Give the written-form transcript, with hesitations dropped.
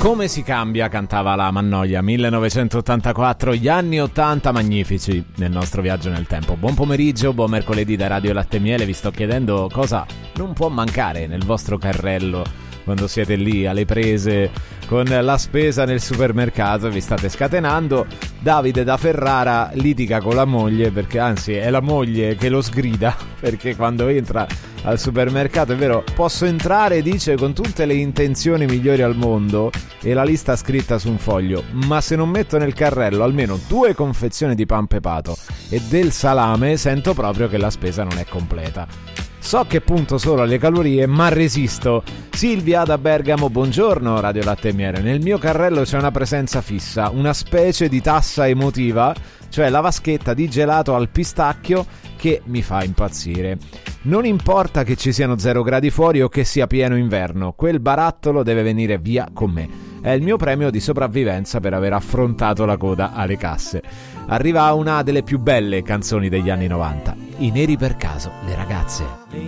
Come si cambia, cantava la Mannoia, 1984, gli anni 80 magnifici nel nostro viaggio nel tempo. Buon pomeriggio, buon mercoledì da Radio Latte e Miele. Vi sto chiedendo cosa non può mancare nel vostro carrello quando siete lì alle prese con la spesa nel supermercato e vi state scatenando. Davide da Ferrara litiga con la moglie, perché anzi è la moglie che lo sgrida, perché quando entra al supermercato, è vero, posso entrare, dice, con tutte le intenzioni migliori al mondo e la lista scritta su un foglio, ma se non metto nel carrello almeno 2 confezioni di pan pepato e del salame, sento proprio che la spesa non è completa. So che punto solo alle calorie, ma resisto. Silvia da Bergamo, buongiorno Radio Latte e Miele. Nel mio carrello c'è una presenza fissa, una specie di tassa emotiva, cioè la vaschetta di gelato al pistacchio che mi fa impazzire. Non importa che ci siano 0 gradi fuori o che sia pieno inverno, quel barattolo deve venire via con me. È il mio premio di sopravvivenza per aver affrontato la coda alle casse. Arriva una delle più belle canzoni degli anni 90, I neri per caso, le ragazze.